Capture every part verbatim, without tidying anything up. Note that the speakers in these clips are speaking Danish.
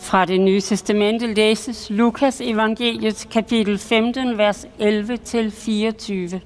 Fra det nye testamente læses Lukas evangeliet kapitel femten, vers elleve til fireogtyve.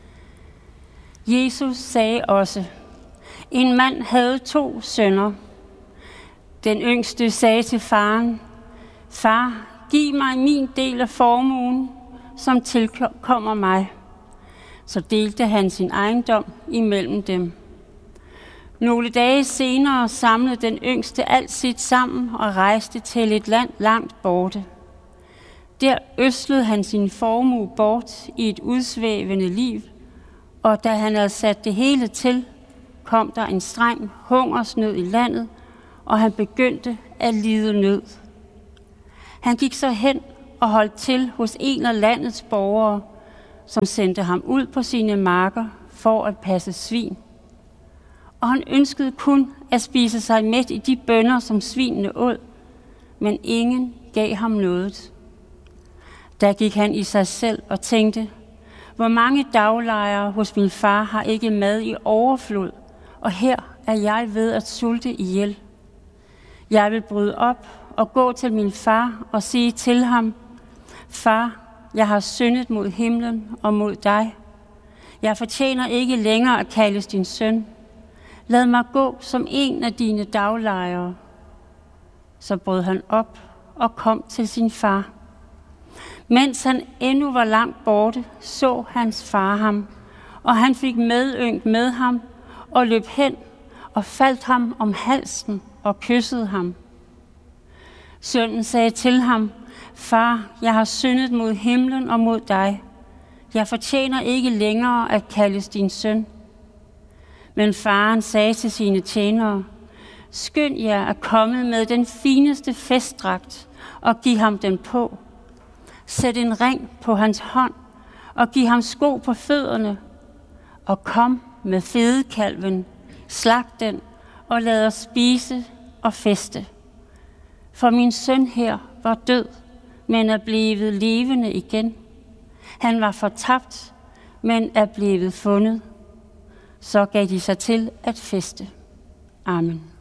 Jesus sagde også, en mand havde to sønner. Den yngste sagde til faren, far, giv mig min del af formuen, som tilkommer mig. Så delte han sin ejendom imellem dem. Nogle dage senere samlede den yngste alt sit sammen og rejste til et land langt borte. Der øslede han sin formue bort i et udsvævende liv, og da han havde sat det hele til, kom der en streng hungersnød i landet, og han begyndte at lide nød. Han gik så hen og holdt til hos en af landets borgere, som sendte ham ud på sine marker for at passe svin. Og han ønskede kun at spise sig mæt i de bønner, som svinene åd, men ingen gav ham noget. Der gik han i sig selv og tænkte, hvor mange daglejere hos min far har ikke mad i overflod, og her er jeg ved at sulte ihjel. Jeg vil bryde op og gå til min far og sige til ham, far, jeg har syndet mod himlen og mod dig. Jeg fortjener ikke længere at kaldes din søn. Lad mig gå som en af dine daglejere. Så brød han op og kom til sin far. Mens han endnu var langt borte, så hans far ham, og han fik medynk med ham og løb hen og faldt ham om halsen og kyssede ham. Sønnen sagde til ham, far, jeg har syndet mod himlen og mod dig. Jeg fortjener ikke længere at kaldes din søn. Men faren sagde til sine tjenere, skynd jer at komme med den fineste festdragt og giv ham den på. Sæt en ring på hans hånd og giv ham sko på fødderne. Og kom med fedekalven, slag den og lad os spise og feste. For min søn her var død, men er blevet levende igen. Han var fortabt, men er blevet fundet. Så gav de sig til at feste. Amen.